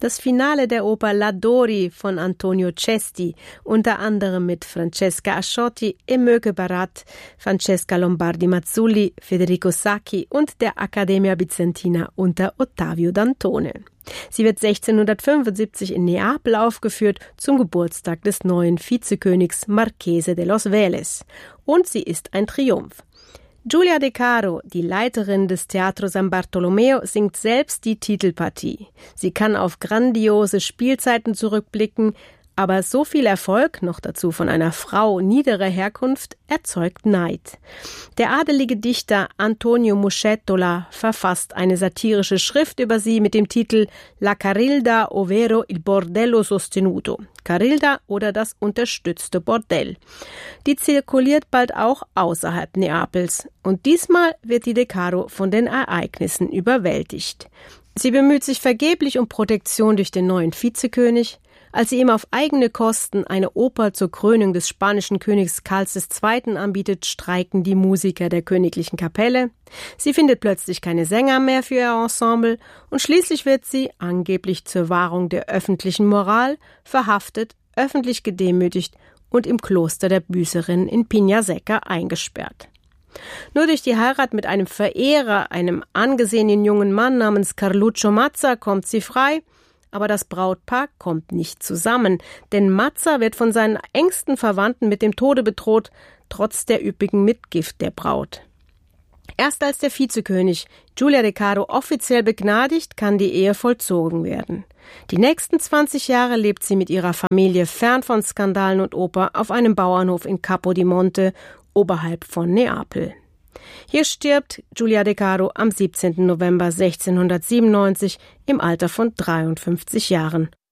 Das Finale der Oper La Dori von Antonio Cesti, unter anderem mit Francesca Asciotti, Emöke Barat, Francesca Lombardi-Mazzulli, Federico Sacchi und der Accademia Bizantina unter Ottavio Dantone. Sie wird 1675 in Neapel aufgeführt zum Geburtstag des neuen Vizekönigs Marchese de los Vélez. Und sie ist ein Triumph. Giulia De Caro, die Leiterin des Teatro San Bartolomeo, singt selbst die Titelpartie. Sie kann auf grandiose Spielzeiten zurückblicken, aber so viel Erfolg, noch dazu von einer Frau niederer Herkunft, erzeugt Neid. Der adelige Dichter Antonio Muscettola verfasst eine satirische Schrift über sie mit dem Titel La Carilda ovvero il bordello sostenuto. Carilda oder das unterstützte Bordell. Die zirkuliert bald auch außerhalb Neapels. Und diesmal wird die De Caro von den Ereignissen überwältigt. Sie bemüht sich vergeblich um Protektion durch den neuen Vizekönig. Als sie ihm auf eigene Kosten eine Oper zur Krönung des spanischen Königs Karls II. Anbietet, streiken die Musiker der königlichen Kapelle. Sie findet plötzlich keine Sänger mehr für ihr Ensemble und schließlich wird sie, angeblich zur Wahrung der öffentlichen Moral, verhaftet, öffentlich gedemütigt und im Kloster der Büßerinnen in Pigna Secca eingesperrt. Nur durch die Heirat mit einem Verehrer, einem angesehenen jungen Mann namens Carluccio Mazza, kommt sie frei. Aber das Brautpaar kommt nicht zusammen, denn Mazza wird von seinen engsten Verwandten mit dem Tode bedroht, trotz der üppigen Mitgift der Braut. Erst als der Vizekönig Giulia De Caro offiziell begnadigt, kann die Ehe vollzogen werden. Die nächsten 20 Jahre lebt sie mit ihrer Familie fern von Skandalen und Oper auf einem Bauernhof in Capodimonte, oberhalb von Neapel. Hier stirbt Giulia De Caro am 17. November 1697 im Alter von 53 Jahren